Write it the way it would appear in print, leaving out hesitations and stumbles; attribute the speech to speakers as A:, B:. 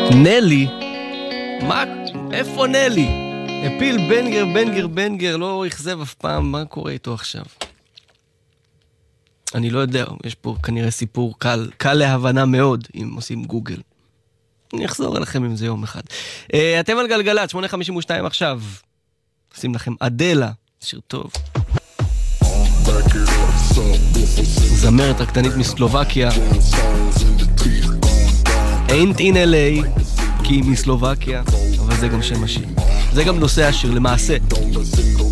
A: נלי? מה? איפה נלי? הפיל בנגר, לא יחזב אף פעם, מה קורה איתו עכשיו? אני לא יודע, יש פה כנראה סיפור קל להבנה מאוד, אם עושים גוגל. אני אחזור אליכם עם זה יום אחד. אתם על גלגלת, 8:52 עכשיו. עושים לכם אדלה, שיר טוב. זמרת הקטנית מסלובקיה. Ain't in LA, כי היא מסלובקיה, אבל זה גם שם השיר. זה גם נושא השיר, למעשה.